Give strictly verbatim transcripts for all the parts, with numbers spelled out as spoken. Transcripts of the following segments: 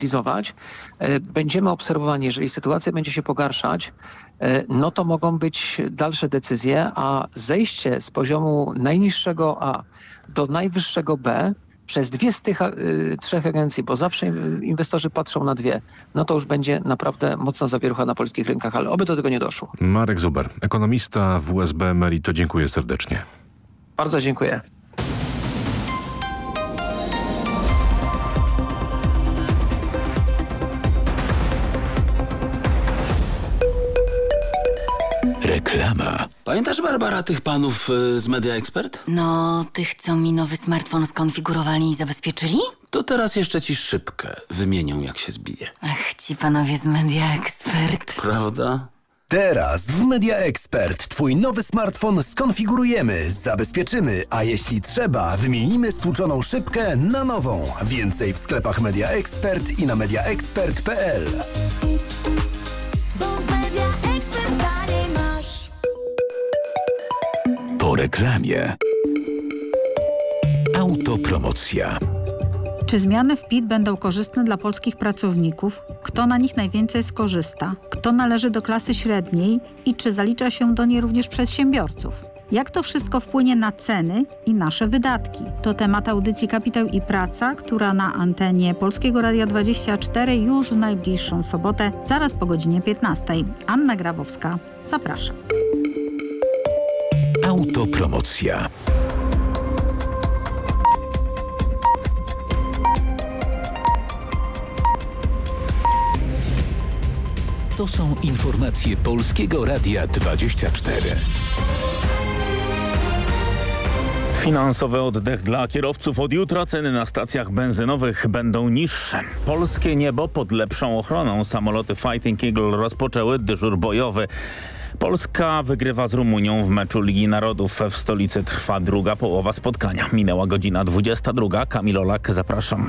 stabilizować. Będziemy obserwowani, jeżeli sytuacja będzie się pogarszać, no to mogą być dalsze decyzje, a zejście z poziomu najniższego A do najwyższego B przez dwie z tych y, trzech agencji, bo zawsze inwestorzy patrzą na dwie, no to już będzie naprawdę mocna zawierucha na polskich rynkach, ale oby do tego nie doszło. Marek Zuber, ekonomista w U S B Merito, dziękuję serdecznie. Bardzo dziękuję. Reklama. Pamiętasz, Barbara, tych panów y, z Media Expert? No, tych, co mi nowy smartfon skonfigurowali i zabezpieczyli? To teraz jeszcze ci szybkę wymienią, jak się zbije. Ach, ci panowie z Media Expert. Prawda? Teraz w Media Expert twój nowy smartfon skonfigurujemy, zabezpieczymy, a jeśli trzeba, wymienimy stłuczoną szybkę na nową. Więcej w sklepach Media Expert i na media expert kropka p l. Po reklamie. Autopromocja. Czy zmiany w P I T będą korzystne dla polskich pracowników? Kto na nich najwięcej skorzysta? Kto należy do klasy średniej i czy zalicza się do niej również przedsiębiorców? Jak to wszystko wpłynie na ceny i nasze wydatki? To temat audycji Kapitał i Praca, która na antenie Polskiego Radia dwadzieścia cztery już w najbliższą sobotę, zaraz po godzinie piętnastej. Anna Grabowska, zapraszam. Autopromocja. To są informacje Polskiego Radia dwadzieścia cztery. Finansowy oddech dla kierowców. Od jutra ceny na stacjach benzynowych będą niższe. Polskie niebo pod lepszą ochroną. Samoloty Fighting Eagle rozpoczęły dyżur bojowy. Polska wygrywa z Rumunią w meczu Ligi Narodów. W stolicy trwa druga połowa spotkania. Minęła godzina dwudziesta druga. Kamil Olak, zapraszam.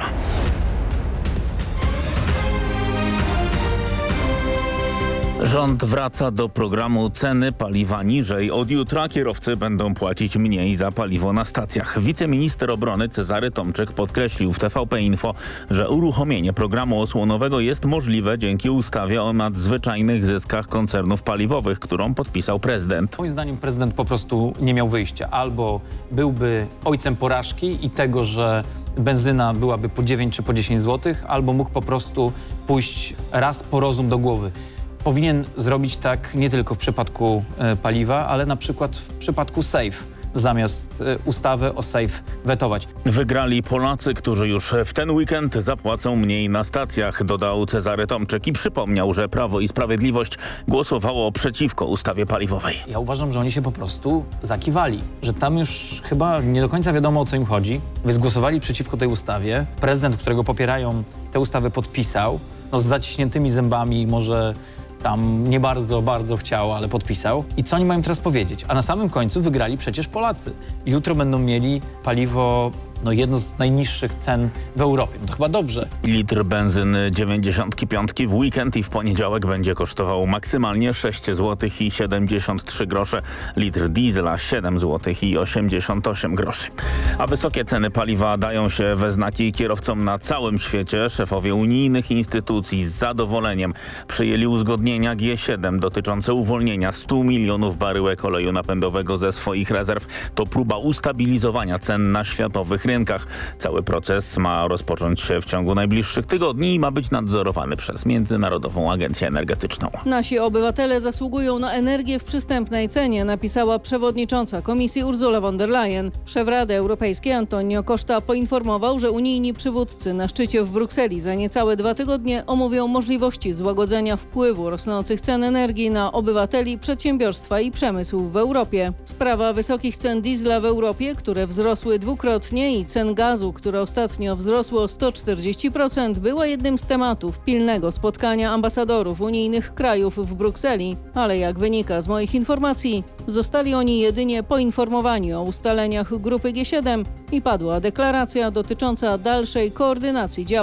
Rząd wraca do programu ceny paliwa niżej. Od jutra kierowcy będą płacić mniej za paliwo na stacjach. Wiceminister obrony Cezary Tomczyk podkreślił w T V P Info, że uruchomienie programu osłonowego jest możliwe dzięki ustawie o nadzwyczajnych zyskach koncernów paliwowych, którą podpisał prezydent. Moim zdaniem prezydent po prostu nie miał wyjścia. Albo byłby ojcem porażki i tego, że benzyna byłaby po dziewięć czy po dziesięć złotych, albo mógł po prostu pójść raz po rozum do głowy. Powinien zrobić tak nie tylko w przypadku e, paliwa, ale na przykład w przypadku SAFE, zamiast e, ustawy o SAFE wetować. Wygrali Polacy, którzy już w ten weekend zapłacą mniej na stacjach, dodał Cezary Tomczyk i przypomniał, że Prawo i Sprawiedliwość głosowało przeciwko ustawie paliwowej. Ja uważam, że oni się po prostu zakiwali, że tam już chyba nie do końca wiadomo, o co im chodzi. Więc głosowali przeciwko tej ustawie. Prezydent, którego popierają tę ustawę, podpisał, no z zaciśniętymi zębami, może tam nie bardzo, bardzo chciał, ale podpisał. I co oni mają teraz powiedzieć? A na samym końcu wygrali przecież Polacy. Jutro będą mieli paliwo, no jedno z najniższych cen w Europie. No to chyba dobrze. Litr benzyny dziewięćdziesiąt pięć w weekend i w poniedziałek będzie kosztował maksymalnie sześć złotych i siedemdziesiąt trzy grosze. Litr diesla siedem złotych i osiemdziesiąt osiem groszy. A wysokie ceny paliwa dają się we znaki kierowcom na całym świecie. Szefowie unijnych instytucji z zadowoleniem przyjęli uzgodnienia G siedem dotyczące uwolnienia stu milionów baryłek oleju napędowego ze swoich rezerw. To próba ustabilizowania cen na światowych rynkach. Cały proces ma rozpocząć się w ciągu najbliższych tygodni i ma być nadzorowany przez Międzynarodową Agencję Energetyczną. Nasi obywatele zasługują na energię w przystępnej cenie, napisała przewodnicząca Komisji Ursula von der Leyen. Szef Rady Europejskiej Antonio Costa poinformował, że unijni przywódcy na szczycie w Brukseli za niecałe dwa tygodnie omówią możliwości złagodzenia wpływu rosnących cen energii na obywateli, przedsiębiorstwa i przemysł w Europie. Sprawa wysokich cen diesla w Europie, które wzrosły dwukrotnie, i cen gazu, które ostatnio wzrosły o sto czterdzieści procent, była jednym z tematów pilnego spotkania ambasadorów unijnych krajów w Brukseli. Ale jak wynika z moich informacji, zostali oni jedynie poinformowani o ustaleniach grupy G siedem i padła deklaracja dotycząca dalszej koordynacji działań.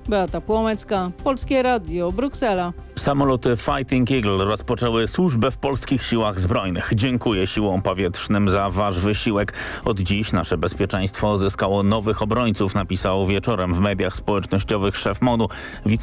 Beata Płomecka, Polskie Radio, Bruksela. Samoloty Fighting Eagle rozpoczęły służbę w polskich siłach zbrojnych. Dziękuję siłom powietrznym za wasz wysiłek. Od dziś nasze bezpieczeństwo zyskało nowych obrońców, napisał wieczorem w mediach społecznościowych szef MON-u.